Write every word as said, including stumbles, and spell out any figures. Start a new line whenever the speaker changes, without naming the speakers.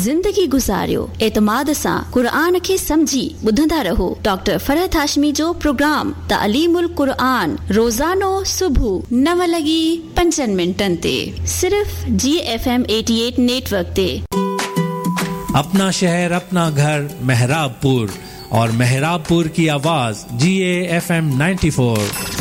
ज़िंदगी गुज़ारियो एतमाद सां क़ुरान खे समझी ॿुधंदा रहो डॉक्टर फरहत हाशमी जो प्रोग्राम तालीमुल क़ुरान रोज़ानो सुबुह नव लॻी पंजनि मिंटनि ते सिर्फ़ जी एफ एम अठासी नेटवर्क ते।
अपना शहर अपना घर मेहराबपुर और मेहराबपुर की आवाज जी ए एफ एम चौरानवे।